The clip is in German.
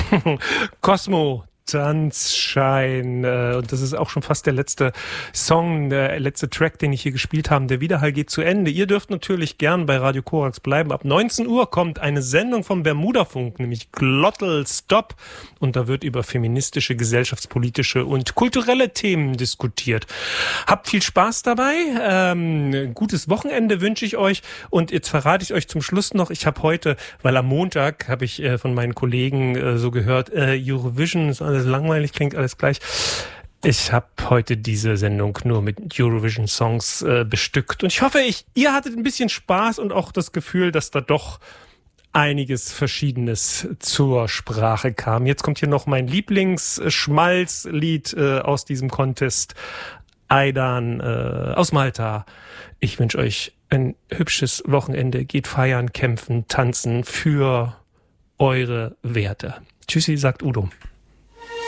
Cosmo, Tanzschein. Und das ist auch schon fast der letzte Song, der letzte Track, den ich hier gespielt habe. Der Widerhall geht zu Ende. Ihr dürft natürlich gern bei Radio Korax bleiben. Ab 19 Uhr kommt eine Sendung vom Bermuda-Funk, nämlich Glottal Stop. Und da wird über feministische, gesellschaftspolitische und kulturelle Themen diskutiert. Habt viel Spaß dabei. Gutes Wochenende wünsche ich euch. Und jetzt verrate ich euch zum Schluss noch, ich habe heute, weil am Montag habe ich von meinen Kollegen so gehört, Eurovision ist alles langweilig, klingt alles gleich. Ich habe heute diese Sendung nur mit Eurovision-Songs bestückt. Und ich hoffe, ihr hattet ein bisschen Spaß und auch das Gefühl, dass da doch einiges Verschiedenes zur Sprache kam. Jetzt kommt hier noch mein Lieblingsschmalzlied aus diesem Contest. Aidan aus Malta. Ich wünsche euch ein hübsches Wochenende. Geht feiern, kämpfen, tanzen für eure Werte. Tschüssi, sagt Udo.